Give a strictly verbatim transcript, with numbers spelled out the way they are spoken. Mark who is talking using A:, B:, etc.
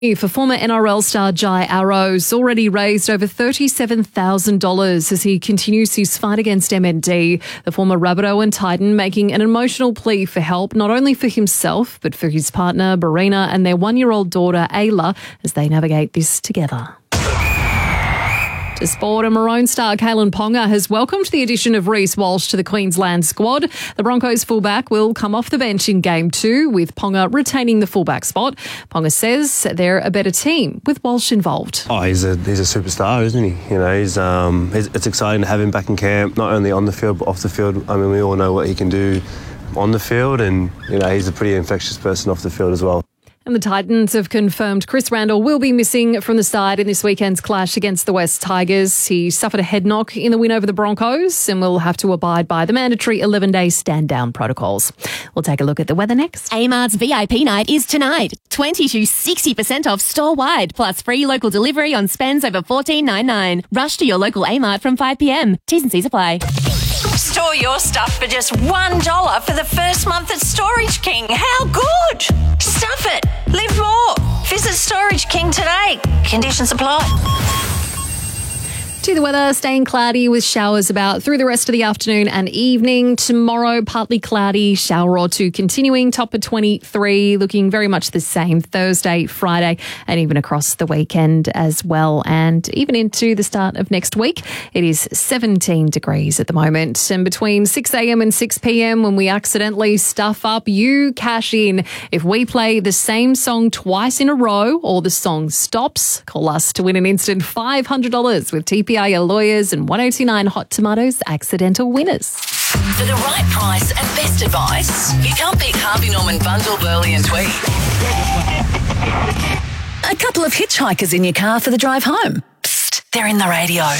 A: For former N R L star Jai Arrow's already raised over thirty-seven thousand dollars as he continues his fight against M N D. The former Rabbitoh Titan making an emotional plea for help, not only for himself, but for his partner, Barina, and their one-year-old daughter, Ayla, as they navigate this together. To sport, and Maroon star Kalyn Ponga has welcomed the addition of Reece Walsh to the Queensland squad. The Broncos fullback will come off the bench in game two, with Ponga retaining the fullback spot. Ponga says they're a better team with Walsh involved.
B: Oh, he's a he's a superstar, isn't he? You know, he's um, he's, it's exciting to have him back in camp, not only on the field but off the field. I mean, we all know what he can do on the field, and you know, he's a pretty infectious person off the field as well.
A: And the Titans have confirmed Chris Randall will be missing from the side in this weekend's clash against the West Tigers. He suffered a head knock in the win over the Broncos and will have to abide by the mandatory eleven-day stand-down protocols. We'll take a look at the weather next.
C: Amart's V I P night is tonight. twenty to sixty percent off store-wide, plus free local delivery on spends over fourteen ninety-nine. Rush to your local Amart from five p m. T's and C's apply.
D: Store your stuff for just one dollar for the first month at Storage King. How good? Stuff it. Live more. Visit Storage King today. Conditions apply.
A: To the weather, staying cloudy with showers about through the rest of the afternoon and evening. Tomorrow, partly cloudy, shower or two continuing, top of twenty-three, looking very much the same Thursday, Friday, and even across the weekend as well. And even into the start of next week, it is seventeen degrees at the moment. And between six a m and six p m, when we accidentally stuff up, you cash in. If we play the same song twice in a row or the song stops, call us to win an instant five hundred dollars with T P I L Lawyers and one oh two nine Hot Tomatoes accidental winners.
D: For the right price and best advice, you can't beat Harvey Norman Bundle, Burley and Tweed. A couple of hitchhikers in your car for the drive home. Psst, they're in the radio.